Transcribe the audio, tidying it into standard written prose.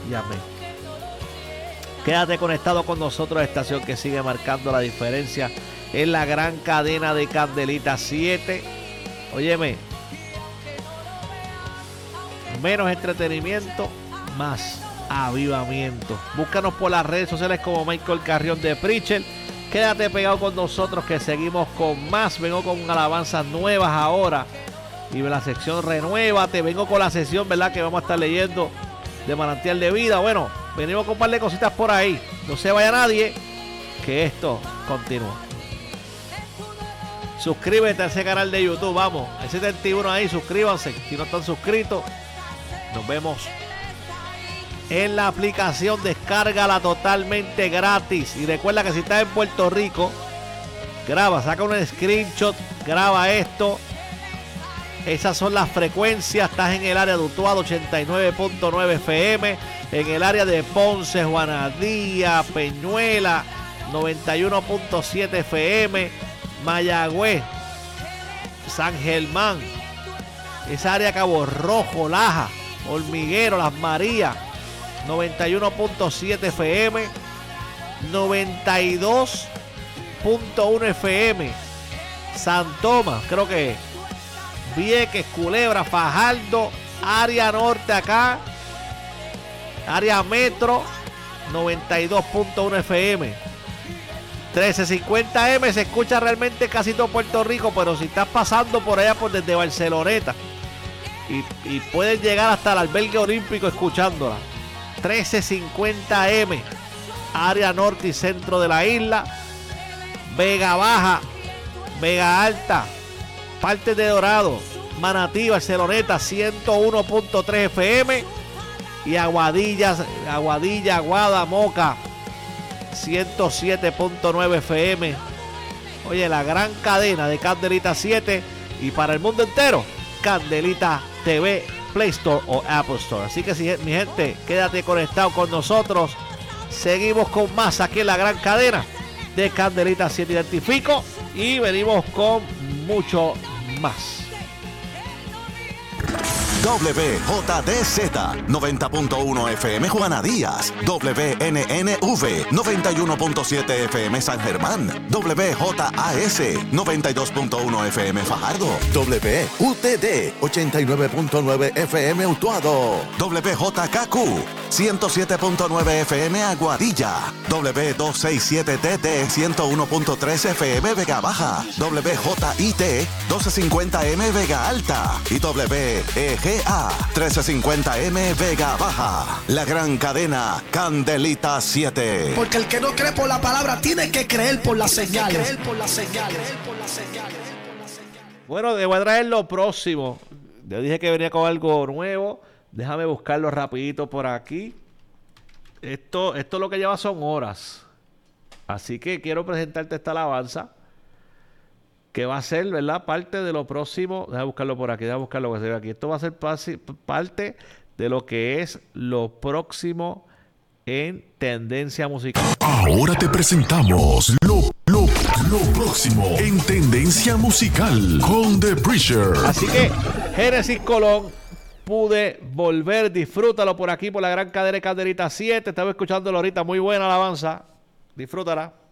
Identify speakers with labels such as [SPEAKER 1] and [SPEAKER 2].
[SPEAKER 1] y amén. Quédate conectado con nosotros, estación que sigue marcando la diferencia en la gran cadena de Candelita 7. Óyeme, menos entretenimiento, más avivamiento. Búscanos por las redes sociales como Michael Carrión de Preacher. Quédate pegado con nosotros que seguimos con más. Vengo con alabanzas nuevas ahora y la sección Renuévate. Vengo con la sesión, ¿verdad?, que vamos a estar leyendo de Manantial de Vida. Bueno, venimos con un par de cositas por ahí. No se vaya nadie, que esto continúa. Suscríbete a ese canal de YouTube, vamos, el 71 ahí, suscríbanse si no están suscritos. Nos vemos en la aplicación, descárgala totalmente gratis. Y recuerda que si estás en Puerto Rico, graba, saca un screenshot, graba esto. Esas son las frecuencias. Estás en el área de Utuado, 89.9 FM. En el área de Ponce, Juanadía, Peñuela, 91.7 FM. Mayagüez, San Germán, esa área Cabo Rojo, Laja, Hormiguero, Las Marías, 91.7 FM, 92.1 FM, San Tomás, creo que es, Vieques, Culebra, Fajardo, área norte acá, área metro, 92.1 FM. 1350M se escucha realmente casi todo Puerto Rico, pero si estás pasando por allá por desde Barceloneta y puedes llegar hasta el albergue olímpico escuchándola. 1350M, área norte y centro de la isla, Vega Baja, Vega Alta, parte de Dorado, Manatí, Barceloneta, 101.3 FM y Aguadilla, Aguada, Moca, 107.9 FM. Oye, la gran cadena de Candelita 7 y para el mundo entero, Candelita TV, Play Store o Apple Store. Así que mi gente, quédate conectado con nosotros. Seguimos con más aquí en la gran cadena de Candelita 7. Identifico y venimos con mucho más.
[SPEAKER 2] WJDZ 90.1 FM Juana Díaz, WNNV 91.7 FM San Germán, WJAS 92.1 FM Fajardo, WUTD 89.9 FM Utuado, WJKQ 107.9 FM Aguadilla, W267TT 101.3 FM Vega Baja, WJIT 1250M Vega Alta y WEGA 1350M Vega Baja. La gran cadena Candelita 7.
[SPEAKER 3] Porque el que no cree por la palabra tiene que creer por la señal.
[SPEAKER 1] Bueno, te voy a traer lo próximo. Yo dije que venía con algo nuevo. Déjame buscarlo rapidito por aquí. Esto lo que lleva son horas. Así que quiero presentarte esta alabanza que va a ser, ¿verdad?, parte de lo próximo. Déjame buscarlo por aquí, déjame buscarlo que se ve aquí. Esto va a ser parte de lo que es lo próximo en tendencia musical.
[SPEAKER 4] Ahora te presentamos lo próximo en tendencia musical con The Preacher.
[SPEAKER 1] Así que, Génesis Colón, pude volver, disfrútalo por aquí, por la gran cadena de Candelita 7. Estaba escuchándolo ahorita, muy buena alabanza. Disfrútala.